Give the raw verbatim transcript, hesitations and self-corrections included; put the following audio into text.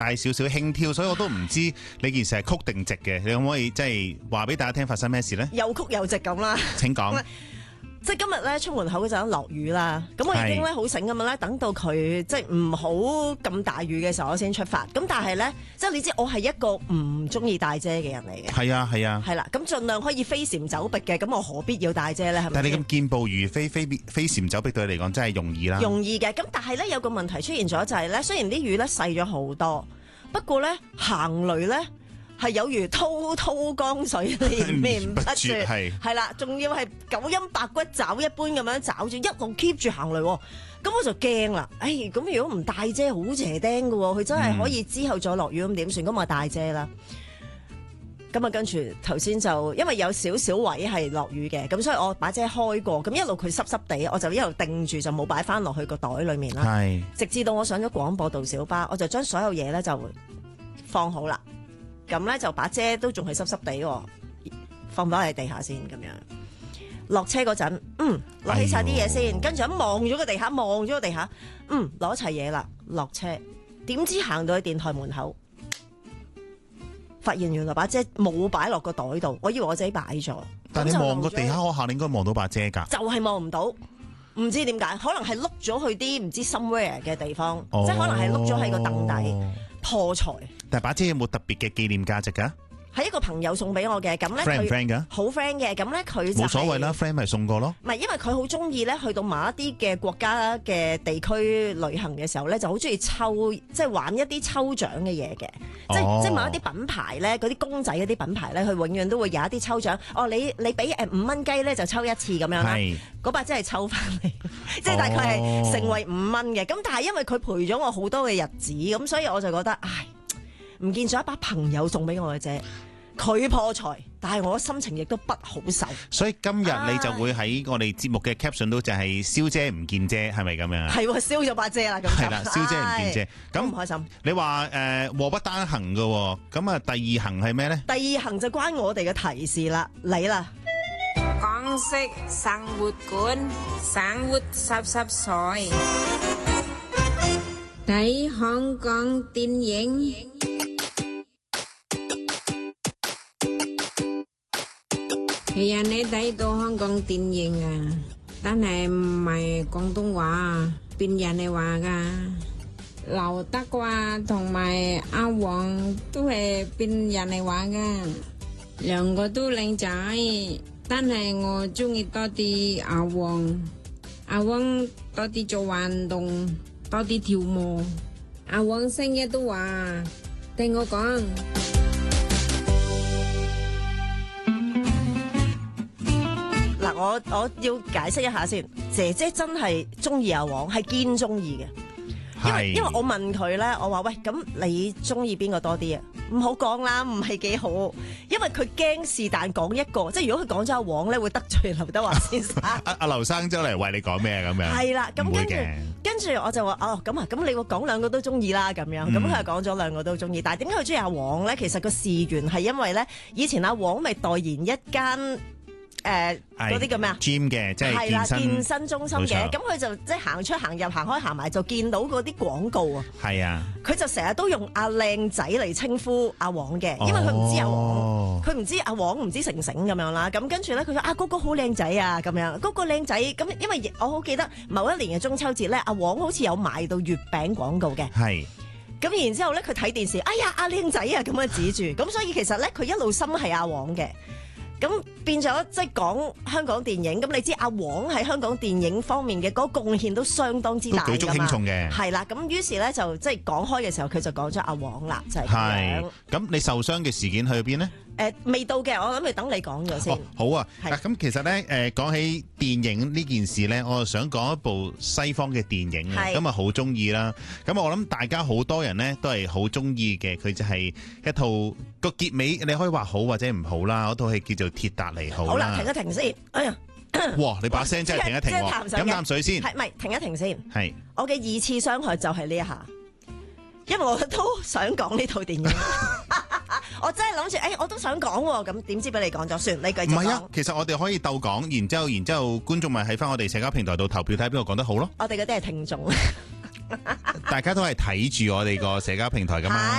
帶少少輕佻，所以我都唔知你件事係曲定直嘅。你可唔可以即係話俾大家聽發生咩事呢？ 又曲又直咁啦。 請講。 即係今日咧出門口嗰陣落雨啦，咁我已經咧好醒咁樣咧，等到佢即係唔好咁大雨嘅時候，我先出發。咁但係咧，即係你知我係一個唔中意帶遮嘅人嚟嘅。 係啊係啊。 係啦，咁盡量可以飛檐走壁嘅，咁我何必要帶遮咧？係咪？ 但係你咁健步如飛，飛飛檐走壁對你嚟講真係容易啦。 容易嘅，咁但係咧有個問題出現咗就係咧，雖然啲雨咧細咗好多，不過咧行雷咧。係有如滔滔江水連綿不絕，係係啦，仲要係九陰白骨爪一般咁樣爪住，一路 keep 住行雷，咁我就驚啦。哎，咁如果唔帶遮好邪釘㗎喎，佢真係可以之後再落雨咁點算？咁我帶遮啦。咁啊，跟住頭先就因為有少少位係落雨嘅，咁所以我把遮開過，咁一路佢濕濕地，我就一路定住就冇擺翻落去個袋裏面啦。係，直至到我上咗廣播道小巴，我就將所有嘢咧就放好啦。咁咧就把遮都仲係濕濕地，放翻喺地下先咁樣。落車嗰陣，嗯，攞起晒啲嘢先，跟住咁望咗個地下，望咗個地下，嗯，攞齊嘢啦，落車。點知行到去電台門口，發現原來把遮冇擺落個袋度，我以為我自己擺咗。 但你望個地下嗰下，你應該望到把遮㗎。就係望唔到，唔知點解，可能係碌咗去啲唔知 somewhere 嘅地方，哦、即係可能係碌咗喺個凳底。破財， 但係把遮有冇特別嘅紀念價值噶？ 係一個朋友送俾我嘅，咁咧 friend 唔 friend 噶？ 好 friend 嘅，咁咧佢就冇所謂啦 ，friend 咪送過咯。 唔係，因為佢好中意咧，去到某一啲嘅國家嘅地區旅行嘅時候咧，就好中意抽，即係玩一啲抽獎嘅嘢嘅，即係即係某一啲品牌咧，嗰啲公仔嗰啲品牌咧，佢永遠都會有一啲抽獎。哦，你你俾誒五蚊雞咧就抽一次咁樣啦，嗰把真係抽翻嚟，即係大概係成為五蚊嘅。咁但係因為佢陪咗我好多嘅日子，咁所以我就覺得，唉。唔見咗一把朋友送俾我嘅啫，佢破財，但係我心情亦都不好受。 所以今日你就會喺我哋節目嘅 caption 都就係燒遮唔見遮，係咪咁樣？ 係喎，燒咗把遮啦，咁係啦，燒遮唔見遮，咁唔開心。你話誒禍不單行嘅，咁啊第二行係咩咧？ 第二行就關我哋嘅提示啦，嚟啦！ 港式生活館，生活濕濕碎，睇香港電影。係啊，你睇到香港電影啊，但係唔係廣東話，變人哋話噶。劉德華同埋阿黃都係變人哋話噶，兩個都靚仔，但係我中意多啲阿黃。阿黃多啲做運動，多啲跳舞。阿黃成日都話，聽我講。 嗱，我我要解釋一下先，姐姐真係中意阿黃，係堅中意嘅。因為因為我問佢咧，我話喂，咁你中意邊個多啲啊？唔好講啦，唔係幾好，因為佢驚是但講一個，即係如果佢講咗阿黃咧，會得罪劉德華先生。 阿阿劉生周嚟為你講咩咁樣？ 係啦，咁跟住跟住我就話哦，咁啊，咁你會講兩個都中意啦，咁樣，咁佢就講咗兩個都中意，但係點解佢中意阿黃咧？其實個事緣係因為咧，以前阿黃咪代言一間。誒嗰啲叫咩啊 ？gym 嘅，即係健身健身中心嘅，咁佢就即係行出行入行開行埋就見到嗰啲廣告啊。係啊，佢就成日都用阿靚仔嚟稱呼阿黃嘅，因為佢唔知阿黃，佢唔知阿黃唔知成成咁樣啦。咁跟住咧，佢話啊嗰個好靚仔啊咁樣，嗰個靚仔咁，因為我好記得某一年嘅中秋節咧，阿黃好似有賣到月餅廣告嘅。係。咁然之後咧，佢睇電視，哎呀阿靚仔啊咁樣指住，咁所以其實咧佢一路心係阿黃嘅。咁變咗即係講香港電影，咁你知阿黃喺香港電影方面嘅嗰個貢獻都相當之大㗎嘛，都舉足輕重嘅。係啦，咁於是咧就即係講開嘅時候，佢就講咗阿黃啦，就係咁樣。係。咁你受傷嘅事件去邊呢？誒未到嘅，我諗住等你講咗先。 好啊，嗱咁其實咧誒講起電影呢件事咧，我就想講一部西方嘅電影啊，咁啊好中意啦。咁我諗大家好多人咧都係好中意嘅，佢就係一套個結尾，你可以話好或者唔好啦。嗰套戲叫做《鐵達尼號》啦。好啦，停一停先。哎呀！哇！你把聲真係停一停喎，飲啖水先。係咪停一停先？係。我嘅二次傷害就係呢一下，因為我都想講呢套電影。我真係諗住，誒、欸，我都想講喎，咁點知俾你講咗，算你繼續講。唔係啊，其實我哋可以鬥講，然之後，然之後觀眾咪喺翻我哋社交平台度投票，睇邊個講得好咯。 我哋嗰啲係聽眾， 大家都係睇住我哋個社交平台噶嘛。